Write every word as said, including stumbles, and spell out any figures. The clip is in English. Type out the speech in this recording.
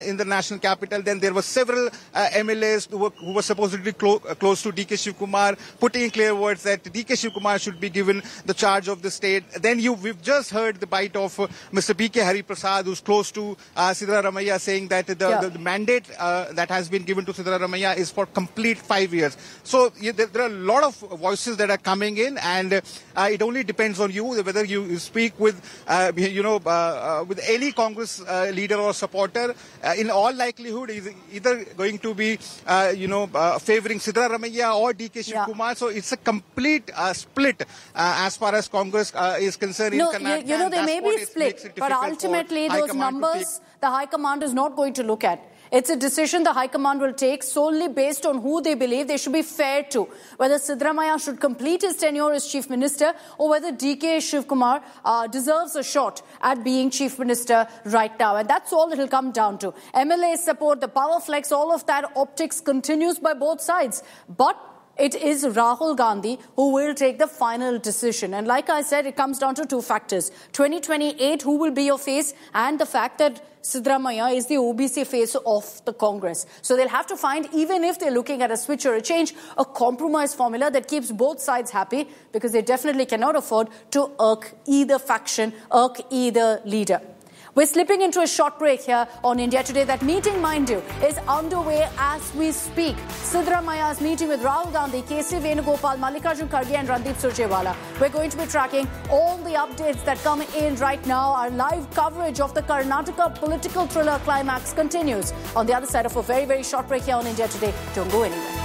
in the national capital. Then there were several uh, M L As who were, who were supposedly clo uh, close to D K Shivkumar, putting in clear words that D K Shivkumar should be given the charge of the state. Then you, we've just heard the bite of uh, Mister B K Hari Prasad, who's close to uh, Siddararamaiah, saying that the, yeah. the, the mandate uh, that has been given to Siddararamaiah is for complete five years. So you, there, there are a lot of voices that are coming in, and uh, it only depends on you whether you, you speak with, uh, you know, uh, uh, with any Congress uh, leader or supporter. Uh, in all likelihood, is either going to be, uh, you know, uh, favoring Siddararamaiah or D K Shivkumar. Yeah. So it's a complete uh, split uh, as far as Congress uh, is concerned. No, in you, you know, they may be split, but ultimately those numbers the High Command is not going to look at. It's a decision the High Command will take solely based on who they believe they should be fair to. Whether Siddararamaiah should complete his tenure as Chief Minister or whether D K Shivkumar uh, deserves a shot at being Chief Minister right now. And that's all it'll come down to. M L A support, the power flex, all of that optics continues by both sides. But it is Rahul Gandhi who will take the final decision. And like I said, it comes down to two factors. twenty twenty-eight, who will be your face, and the fact that Siddararamaiah is the O B C face of the Congress. So they'll have to find, even if they're looking at a switch or a change, a compromise formula that keeps both sides happy, because they definitely cannot afford to irk either faction, irk either leader. We're slipping into a short break here on India Today. That meeting, mind you, is underway as we speak. Siddararamaiah's meeting with Rahul Gandhi, K C Venugopal, Mallikarjun Kharge and Randeep Surjewala. We're going to be tracking all the updates that come in right now. Our live coverage of the Karnataka political thriller climax continues on the other side of a very, very short break here on India Today. Don't go anywhere.